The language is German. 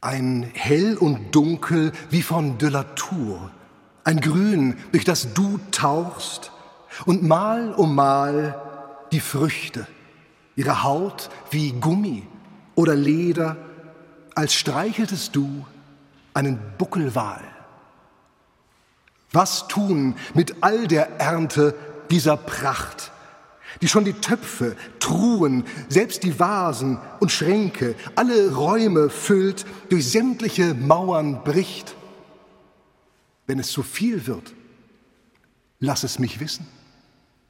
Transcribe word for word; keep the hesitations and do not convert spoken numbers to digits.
Ein Hell und Dunkel wie von de la Tour, ein Grün, durch das du tauchst, und mal um mal die Früchte, ihre Haut wie Gummi oder Leder, als streicheltest du einen Buckelwal. Was tun mit all der Ernte dieser Pracht, die schon die Töpfe, Truhen, selbst die Vasen und Schränke, alle Räume füllt, durch sämtliche Mauern bricht? Wenn es zu viel wird, lass es mich wissen.